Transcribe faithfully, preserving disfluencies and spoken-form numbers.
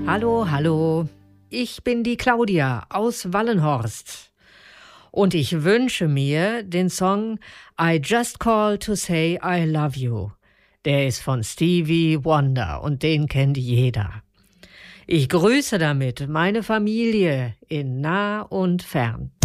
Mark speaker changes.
Speaker 1: Hallo, hallo. Ich bin die Claudia aus Wallenhorst. Und ich wünsche mir den Song I Just Called to Say I Love You. Der ist von Stevie Wonder und den kennt jeder. Ich grüße damit meine Familie in nah und fern.